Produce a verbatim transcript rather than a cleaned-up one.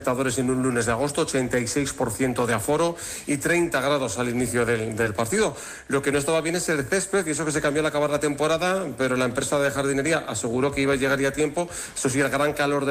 espectadores en un lunes de agosto, ochenta y seis por ciento de aforo y treinta grados al inicio del, del partido. Lo que no estaba bien es el césped, y eso que se cambió al acabar la temporada, pero la empresa de jardinería aseguró que iba a llegar ya a tiempo. Eso sí, el gran calor de